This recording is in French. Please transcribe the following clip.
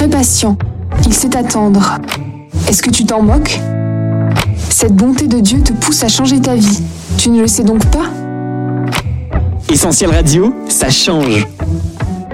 très patient. Il sait attendre. Est-ce que tu t'en moques ? Cette bonté de Dieu te pousse à changer ta vie. Tu ne le sais donc pas ? Essentiel Radio, ça change.